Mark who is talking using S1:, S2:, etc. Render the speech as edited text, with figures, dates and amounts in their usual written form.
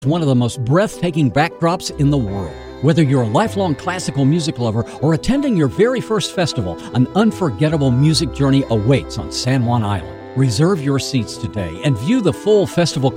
S1: One of the most breathtaking backdrops in the world. Whether you're a lifelong classical music lover or attending your very first festival, an unforgettable music journey awaits on San Juan Island. Reserve your seats today and view the full festival